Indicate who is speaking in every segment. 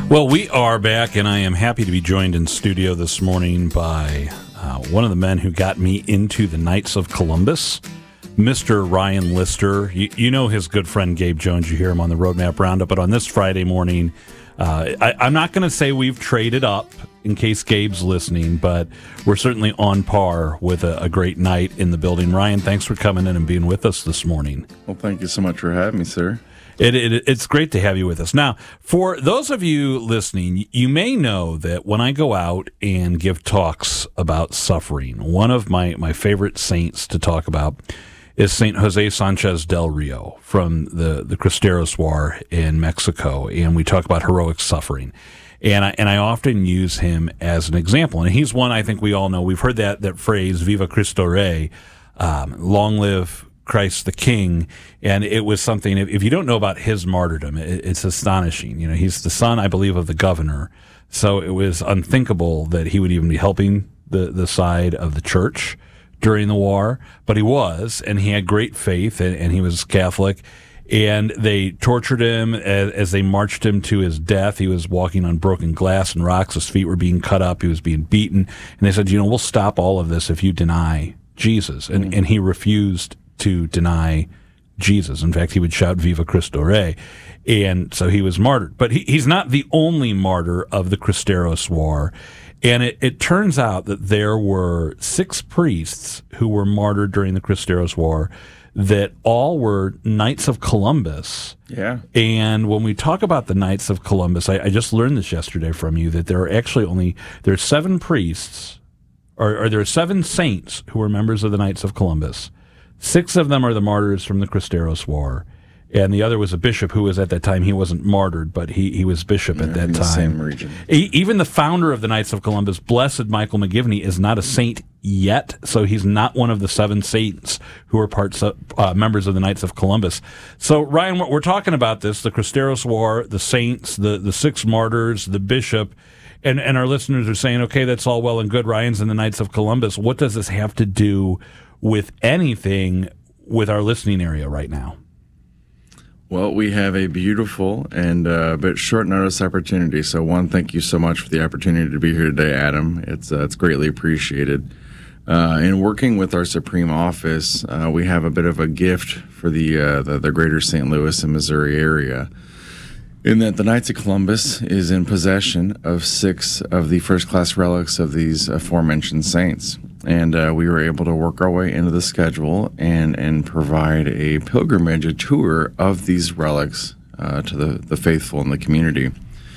Speaker 1: Well, we are back, and I am happy to be joined in studio this morning by one of the men who got me into the Knights of Columbus, Mr. Ryan Lister. You know his good friend Gabe Jones. You hear him on the Roadmap Roundup. But on this Friday morning, I'm not going to say we've traded up in case Gabe's listening, but we're certainly on par with a great night in the building. Ryan, thanks for coming in and being with us this morning.
Speaker 2: Well, thank you so much for having me, sir.
Speaker 1: It's great to have you with us. Now, for those of you listening, you may know that when I go out and give talks about suffering, one of my favorite saints to talk about is St. Jose Sanchez del Rio from the Cristeros War in Mexico, and we talk about heroic suffering. And I often use him as an example. And he's one I think we all know. We've heard that phrase, Viva Cristo Rey, long live Christ the King, and it was something, if you don't know about his martyrdom, it's astonishing. You know, he's the son, I believe, of the governor, so it was unthinkable that he would even be helping the side of the church during the war, but he was, and he had great faith, and he was Catholic, and they tortured him as they marched him to his death. He was walking on broken glass and rocks, his feet were being cut up, he was being beaten, and they said, we'll stop all of this if you deny Jesus, and he refused to deny Jesus. In fact, he would shout Viva Cristo Rey, and so he was martyred. But he's not the only martyr of the Cristeros War, and it turns out that there were 6 priests who were martyred during the Cristeros War that all were Knights of Columbus.
Speaker 2: Yeah.
Speaker 1: And when we talk about the Knights of Columbus, I just learned this yesterday from you, that there are actually there's 7 priests, or there are 7 saints who were members of the Knights of Columbus. 6 of them are the martyrs from the Cristeros War, and the other was a bishop who was, at that time, he wasn't martyred, but he was bishop at that time.
Speaker 2: In the same region.
Speaker 1: Even the founder of the Knights of Columbus, Blessed Michael McGivney, is not a saint yet, so he's not one of the 7 saints who are members of the Knights of Columbus. So, Ryan, we're talking about this, the Cristeros War, the saints, the 6 martyrs, the bishop, and our listeners are saying, okay, that's all well and good, Ryan's in the Knights of Columbus. What does this have to do with anything with our listening area right now?
Speaker 2: Well, we have a beautiful and bit short notice opportunity. So, one, thank you so much for the opportunity to be here today, Adam. It's greatly appreciated. In working with our Supreme Office, we have a bit of a gift for the greater St. Louis and Missouri area, in that the Knights of Columbus is in possession of 6 of the first-class relics of these aforementioned saints. And we were able to work our way into the schedule and provide a pilgrimage, a tour of these relics to the faithful in the community.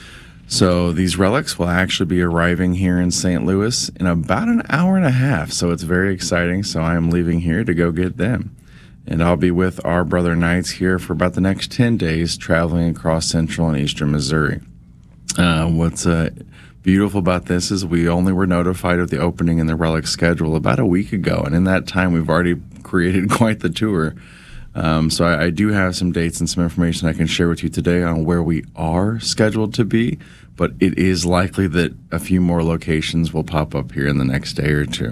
Speaker 2: So these relics will actually be arriving here in St. Louis in about an hour and a half. So it's very exciting. So I am leaving here to go get them. And I'll be with our brother Knights here for about the next 10 days, traveling across central and eastern Missouri. What's beautiful about this is we only were notified of the opening in the relic schedule about a week ago, and in that time we've already created quite the tour. So I do have some dates and some information I can share with you today on where we are scheduled to be, but it is likely that a few more locations will pop up here in the next day or two.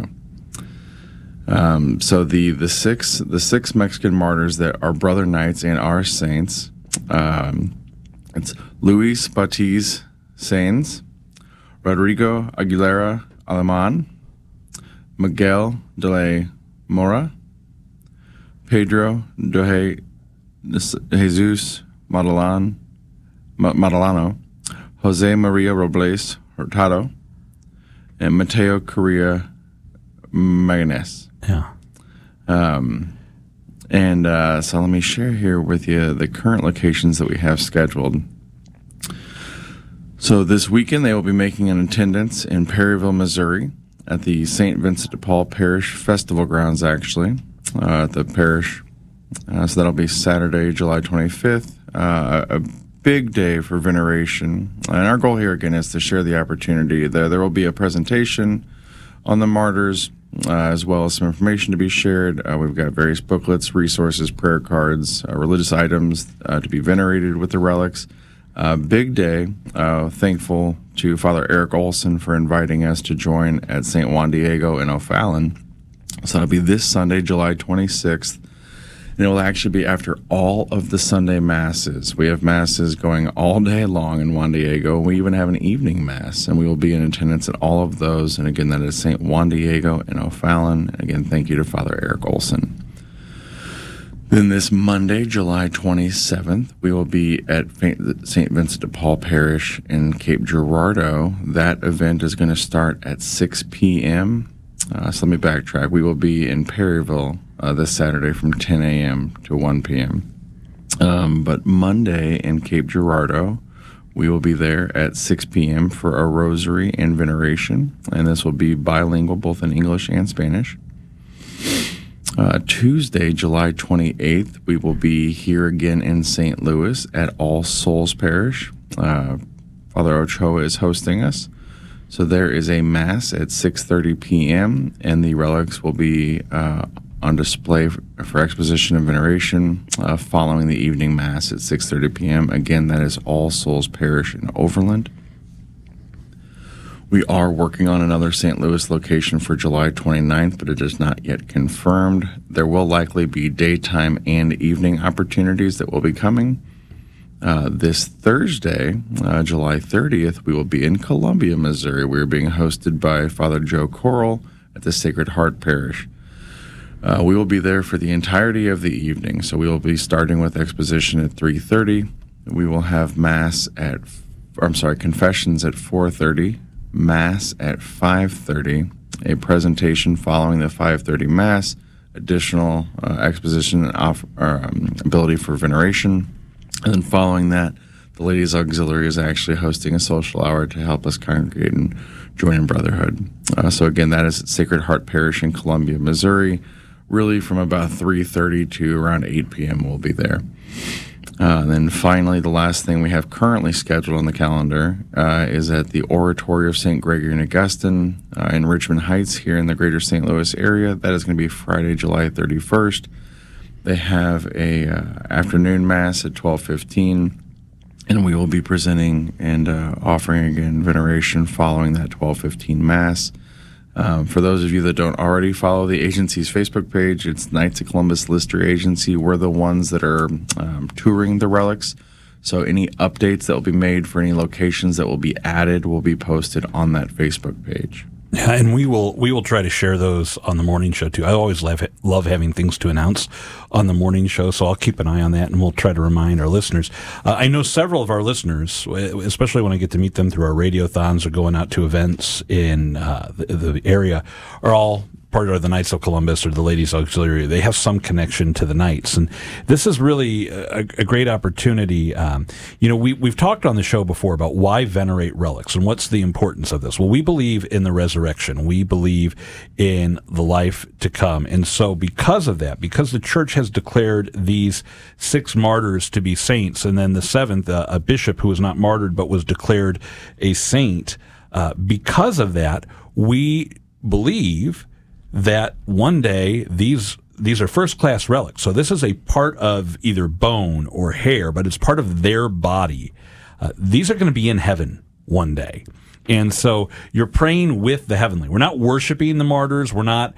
Speaker 2: So the six Mexican martyrs that are brother Knights and are saints, it's Luis Batiz Sainz, Rodrigo Aguilera Aleman, Miguel de la Mora, Pedro de Jesus Madalano, Jose Maria Robles Hurtado, and Mateo Correa Maganes.
Speaker 1: Yeah.
Speaker 2: So let me share here with you the current locations that we have scheduled. So this weekend they will be making an attendance in Perryville, Missouri at the St. Vincent de Paul Parish Festival grounds, actually, at the parish. So that'll be Saturday, July 25th, a big day for veneration. And our goal here, again, is to share the opportunity. There will be a presentation on the martyrs, as well as some information to be shared. We've got various booklets, resources, prayer cards, religious items to be venerated with the relics. Big day. Thankful to Father Eric Olson for inviting us to join at St. Juan Diego in O'Fallon. So it'll be this Sunday, July 26th And it will actually be after all of the Sunday masses. We have masses going all day long in Juan Diego. We even have an evening mass, and we will be in attendance at all of those. And again, that is St. Juan Diego in O'Fallon. And again, thank you to Father Eric Olson. Then this Monday, July 27th, we will be at St. Vincent de Paul Parish in Cape Girardeau. That event is going to start at 6 p.m. So let me backtrack. We will be in Perryville this Saturday from 10 a.m. to 1 p.m. But Monday in Cape Girardeau, we will be there at 6 p.m. for a rosary and veneration, and this will be bilingual, both in English and Spanish. Tuesday, July 28th, we will be here again in St. Louis at All Souls Parish. Father Ochoa is hosting us. So there is a Mass at 6:30 p.m., and the relics will be on display for exposition and veneration following the evening Mass at 6:30 p.m. Again, that is All Souls Parish in Overland. We are working on another St. Louis location for July 29th, but it is not yet confirmed. There will likely be daytime and evening opportunities that will be coming. This Thursday, July 30th, we will be in Columbia, Missouri. We are being hosted by Father Joe Corral at the Sacred Heart Parish. We will be there for the entirety of the evening. So we will be starting with exposition at 3:30. We will have confessions at 4:30, Mass at 5:30, a presentation following the 5:30 Mass, additional exposition and ability for veneration. And then following that, the Ladies Auxiliary is actually hosting a social hour to help us congregate and join in brotherhood. So again, that is at Sacred Heart Parish in Columbia, Missouri. Really from about 3:30 to around 8 p.m. we'll be there. And then finally, the last thing we have currently scheduled on the calendar is at the Oratory of St. Gregory and Augustine in Richmond Heights here in the greater St. Louis area. That is going to be Friday, July 31st. They have a afternoon Mass at 12:15, and we will be presenting and offering again veneration following that 12:15 Mass. For those of you that don't already follow the agency's Facebook page, it's Knights of Columbus Lister Agency. We're the ones that are touring the relics. So any updates that will be made for any locations that will be added will be posted on that Facebook page.
Speaker 1: Yeah, and we will try to share those on the morning show too. I always love having things to announce on the morning show, so I'll keep an eye on that, and we'll try to remind our listeners. I know several of our listeners, especially when I get to meet them through our radiothons or going out to events in the area, are all part of the Knights of Columbus or the Ladies Auxiliary. They have some connection to the Knights, and this is really a great opportunity. We've talked on the show before about why venerate relics and what's the importance of this. Well, we believe in the resurrection. We believe in the life to come, and so because of that, because the Church has declared these 6 martyrs to be saints, and then the 7th, a bishop who was not martyred but was declared a saint, because of that, we believe that one day these are first-class relics. So this is a part of either bone or hair, but it's part of their body. These are going to be in heaven one day. And so you're praying with the heavenly. We're not worshiping the martyrs. We're not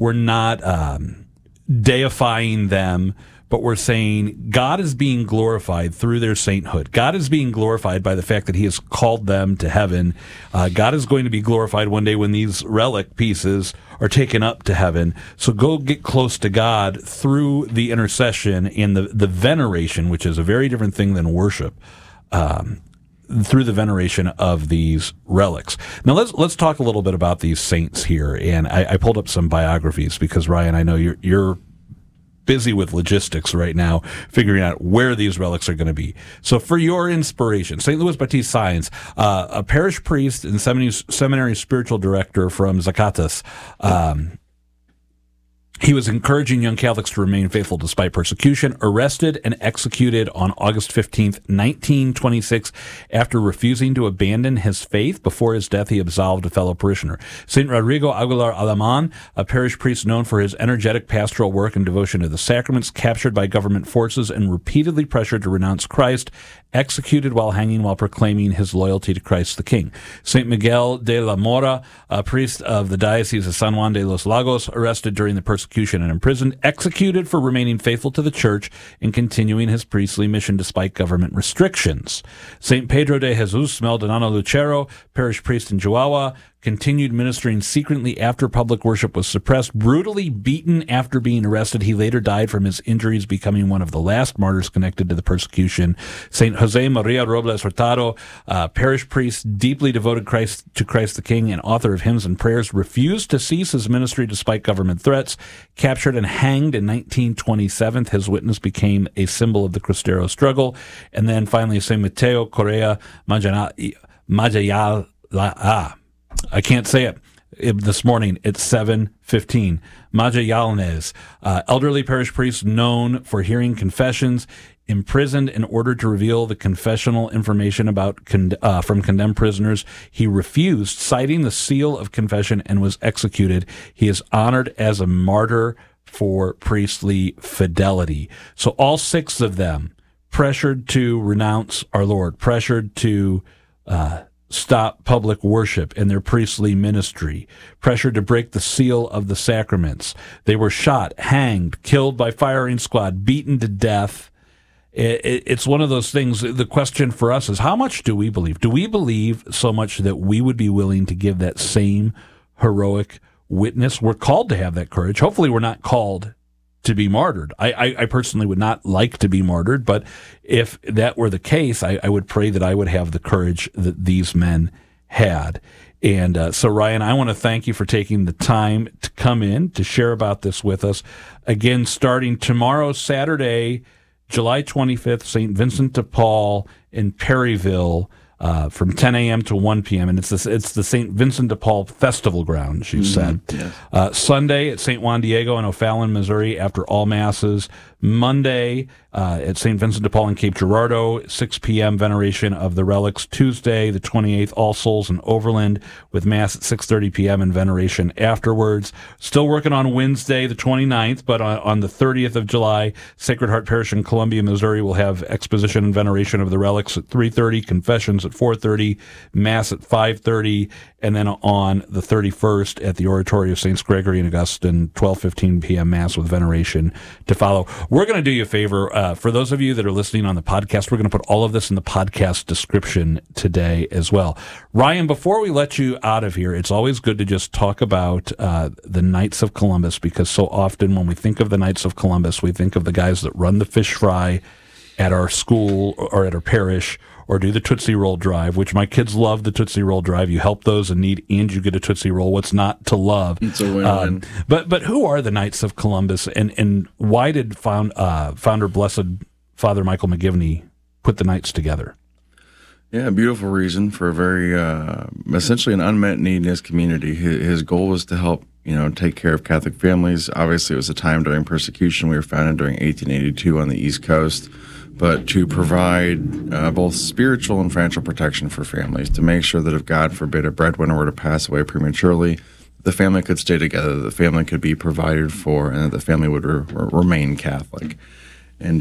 Speaker 1: deifying them, but we're saying God is being glorified through their sainthood. God is being glorified by the fact that He has called them to heaven. God is going to be glorified one day when these relic pieces are taken up to heaven. So go get close to God through the intercession and the veneration, which is a very different thing than worship, through the veneration of these relics. Now let's talk a little bit about these saints here. And I pulled up some biographies because, Ryan, I know you're busy with logistics right now, figuring out where these relics are going to be. So for your inspiration, St. Louis Baptiste Science, a parish priest and seminary spiritual director from Zacatecas, he was encouraging young Catholics to remain faithful despite persecution, arrested and executed on August 15th, 1926, after refusing to abandon his faith. Before his death, he absolved a fellow parishioner. St. Rodrigo Aguilar Alaman, a parish priest known for his energetic pastoral work and devotion to the sacraments, captured by government forces and repeatedly pressured to renounce Christ, executed while hanging while proclaiming his loyalty to Christ the King. St. Miguel de la Mora, a priest of the Diocese of San Juan de los Lagos, arrested during the persecution persecution and imprisoned, executed for remaining faithful to the church and continuing his priestly mission despite government restrictions. St. Pedro de Jesus Maldonado Lucero, parish priest in Chihuahua, continued ministering secretly after public worship was suppressed, brutally beaten after being arrested. He later died from his injuries, becoming one of the last martyrs connected to the persecution. St. Jose Maria Robles Hurtado, parish priest, deeply devoted to Christ the King and author of hymns and prayers, refused to cease his ministry despite government threats. Captured and hanged in 1927, his witness became a symbol of the Cristero struggle. And then finally, St. Mateo Correa Majayala. I can't say it. This morning at 7:15. Magallanes, elderly parish priest known for hearing confessions, imprisoned in order to reveal the confessional information about from condemned prisoners. He refused, citing the seal of confession, and was executed. He is honored as a martyr for priestly fidelity. So all 6 of them pressured to renounce our Lord, pressured to stop public worship in their priestly ministry, pressured to break the seal of the sacraments. They were shot, hanged, killed by firing squad, beaten to death. It's one of those things. The question for us is, how much do we believe? Do we believe so much that we would be willing to give that same heroic witness? We're called to have that courage. Hopefully we're not called to be martyred. I personally would not like to be martyred, but if that were the case, I would pray that I would have the courage that these men had. And so, Ryan, I want to thank you for taking the time to come in to share about this with us. Again, starting tomorrow, Saturday, July 25th, St. Vincent de Paul in Perryville, from 10 a.m. to 1 p.m. And it's the St. Vincent de Paul Festival Ground, she said. Yes. Sunday at St. Juan Diego in O'Fallon, Missouri, after all masses. Monday at St. Vincent de Paul in Cape Girardeau, 6 p.m. veneration of the relics. Tuesday, the 28th, All Souls in Overland with Mass at 6:30 p.m. and veneration afterwards. Still working on Wednesday, the 29th, but on the 30th of July, Sacred Heart Parish in Columbia, Missouri will have exposition and veneration of the relics at 3:30, confessions at 4:30, Mass at 5:30, and then on the 31st at the Oratory of Saints Gregory and Augustine, 12:15 p.m. Mass with veneration to follow. We're going to do you a favor. For those of you that are listening on the podcast, we're going to put all of this in the podcast description today as well. Ryan, before we let you out of here, it's always good to just talk about the Knights of Columbus, because so often when we think of the Knights of Columbus, we think of the guys that run the fish fry at our school or at our parish, or do the Tootsie Roll drive, which my kids love the Tootsie Roll drive. You help those in need and you get a Tootsie Roll. What's not to love?
Speaker 2: It's a win-win.
Speaker 1: But who are the Knights of Columbus, and why did founder Blessed Father Michael McGivney put the Knights together?
Speaker 2: Yeah, a beautiful reason for a very, essentially an unmet need in his community. His goal was to help, take care of Catholic families. Obviously, it was a time during persecution. We were founded during 1882 on the East Coast. But to provide both spiritual and financial protection for families, to make sure that if, God forbid, a breadwinner were to pass away prematurely, the family could stay together, the family could be provided for, and that the family would remain Catholic. And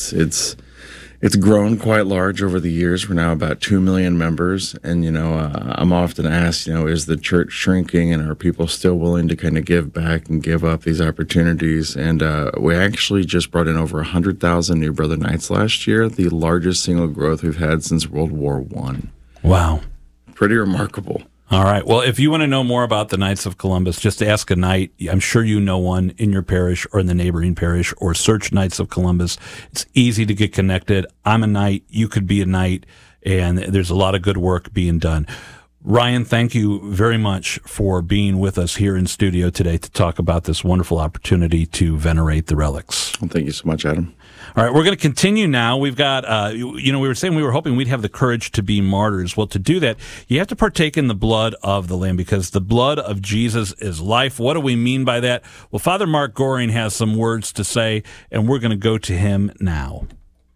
Speaker 2: it's grown quite large over the years. We're now about 2 million members, and I'm often asked, is the church shrinking, and are people still willing to kind of give back and give up these opportunities? And we actually just brought in over 100,000 new Brother Knights last year, the largest single growth we've had since World War I.
Speaker 1: Wow,
Speaker 2: pretty remarkable.
Speaker 1: All right. Well, if you want to know more about the Knights of Columbus, just ask a knight. I'm sure you know one in your parish or in the neighboring parish, or search Knights of Columbus. It's easy to get connected. I'm a knight. You could be a knight. And there's a lot of good work being done. Ryan, thank you very much for being with us here in studio today to talk about this wonderful opportunity to venerate the relics.
Speaker 2: Well, thank you so much, Adam.
Speaker 1: All right, we're going to continue now. We've got, we were saying we were hoping we'd have the courage to be martyrs. Well, to do that, you have to partake in the blood of the Lamb, because the blood of Jesus is life. What do we mean by that? Well, Father Mark Goring has some words to say, and we're going to go to him now.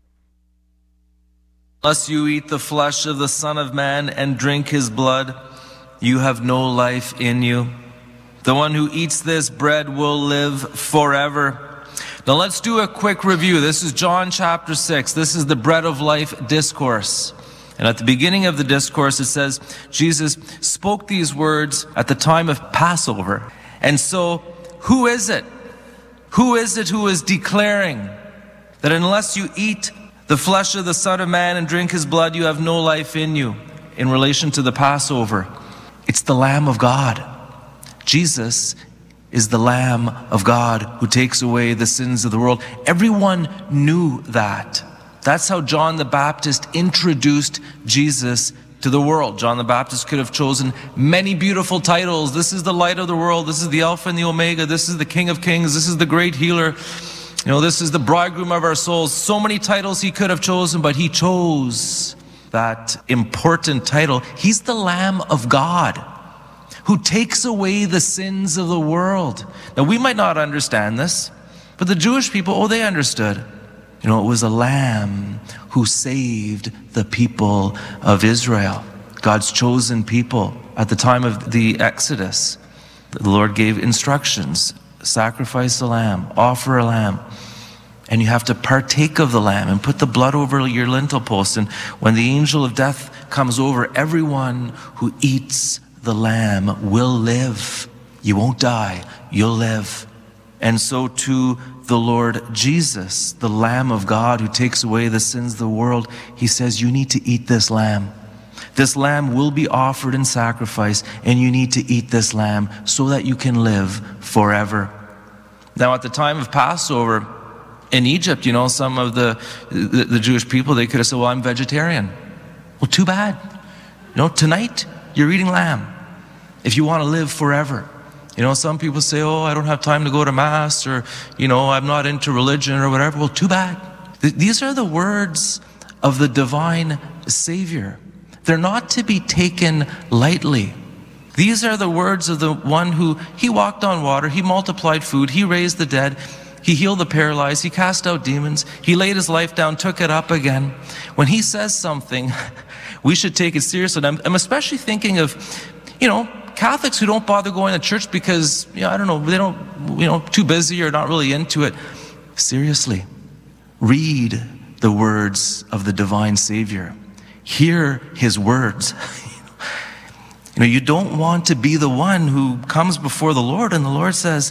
Speaker 3: Unless you eat the flesh of the Son of Man and drink his blood, you have no life in you. The one who eats this bread will live forever. Now let's do a quick review. This is John chapter 6. This is the bread of life discourse. And at the beginning of the discourse it says, Jesus spoke these words at the time of Passover. And so, who is it Who is it who is declaring that unless you eat the flesh of the Son of Man and drink his blood, you have no life in you? In relation to the Passover, it's the Lamb of God. Jesus is the Lamb of God who takes away the sins of the world. Everyone knew that. That's how John the Baptist introduced Jesus to the world. John the Baptist could have chosen many beautiful titles. This is the light of the world. This is the Alpha and the Omega. This is the King of Kings. This is the great healer. This is the bridegroom of our souls. So many titles he could have chosen, but he chose that important title. He's the Lamb of God who takes away the sins of the world. Now, we might not understand this, but the Jewish people, they understood. It was a lamb who saved the people of Israel, God's chosen people. At the time of the Exodus, the Lord gave instructions: sacrifice a lamb, offer a lamb, and you have to partake of the lamb and put the blood over your lintel post. And when the angel of death comes over, everyone who eats the lamb will live. You won't die, you'll live. And so to the Lord Jesus, the Lamb of God who takes away the sins of the world, he says, you need to eat this lamb. This lamb will be offered in sacrifice, and you need to eat this lamb so that you can live forever. Now, at the time of Passover in Egypt, some of the Jewish people, they could have said, well, I'm vegetarian. Well, too bad. Tonight, you're eating lamb if you want to live forever. Some people say, I don't have time to go to Mass, or, I'm not into religion or whatever. Well, too bad. These are the words of the divine Savior. They're not to be taken lightly. These are the words of the one who, he walked on water, he multiplied food, he raised the dead, he healed the paralyzed, he cast out demons, he laid his life down, took it up again. When he says something, we should take it seriously. And I'm especially thinking of, Catholics who don't bother going to church because, they don't, too busy or not really into it. Seriously, read the words of the divine Savior. Hear his words. You don't want to be the one who comes before the Lord and the Lord says,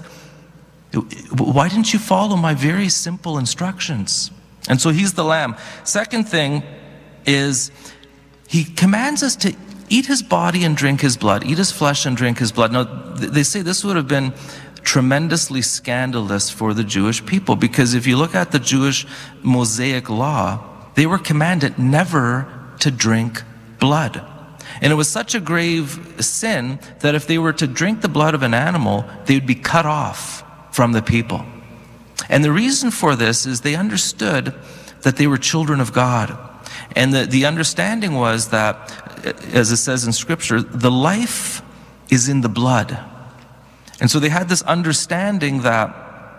Speaker 3: why didn't you follow my very simple instructions? And so he's the Lamb. Second thing is he commands us to eat his body and drink his blood, eat his flesh and drink his blood. Now, they say this would have been tremendously scandalous for the Jewish people, because if you look at the Jewish Mosaic law, they were commanded never to drink blood. And it was such a grave sin that if they were to drink the blood of an animal, they would be cut off from the people. And the reason for this is they understood that they were children of God. And the understanding was that, as it says in Scripture, the life is in the blood. And so they had this understanding that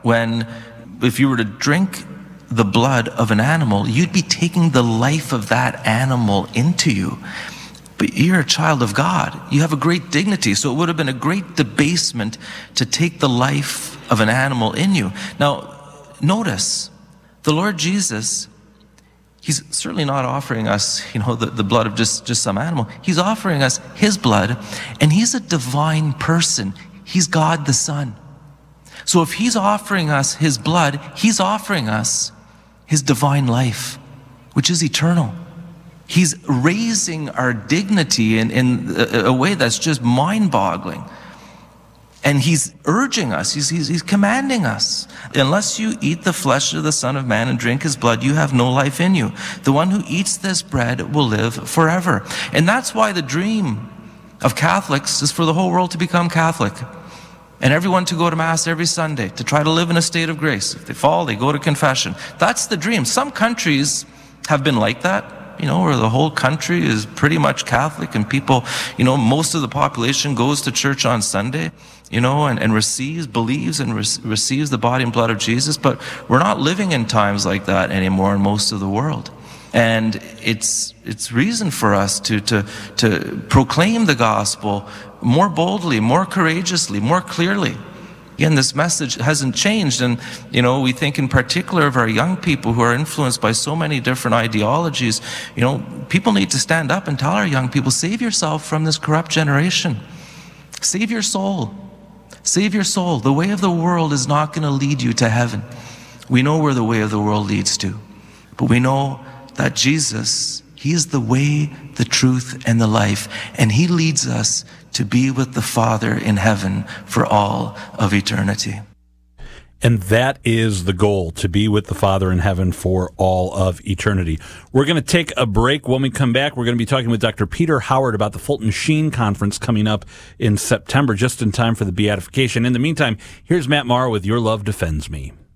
Speaker 3: if you were to drink the blood of an animal, you'd be taking the life of that animal into you. But you're a child of God. You have a great dignity. So it would have been a great debasement to take the life of an animal in you. Now, notice, the Lord Jesus, he's certainly not offering us, the blood of just some animal. He's offering us his blood, and he's a divine person. He's God the Son. So if he's offering us his blood, he's offering us his divine life, which is eternal. He's raising our dignity in a way that's just mind-boggling. And he's urging us, he's commanding us, unless you eat the flesh of the Son of Man and drink his blood, you have no life in you. The one who eats this bread will live forever. And that's why the dream of Catholics is for the whole world to become Catholic. And everyone to go to Mass every Sunday, to try to live in a state of grace. If they fall, they go to confession. That's the dream. Some countries have been like that. Where the whole country is pretty much Catholic, and people, most of the population goes to church on Sunday, and believes and receives the body and blood of Jesus. But we're not living in times like that anymore in most of the world. And it's reason for us to proclaim the gospel more boldly, more courageously, more clearly. Again, this message hasn't changed, and we think in particular of our young people who are influenced by so many different ideologies. People need to stand up and tell our young people, save yourself from this corrupt generation. Save your soul. Save your soul. The way of the world is not going to lead you to heaven. We know where the way of the world leads to. But we know that Jesus, he is the way, the truth, and the life. And he leads us to be with the Father in heaven for all of eternity.
Speaker 1: And that is the goal, to be with the Father in heaven for all of eternity. We're going to take a break. When we come back, we're going to be talking with Dr. Peter Howard about the Fulton Sheen Conference coming up in September, just in time for the beatification. In the meantime, here's Matt Maher with Your Love Defends Me.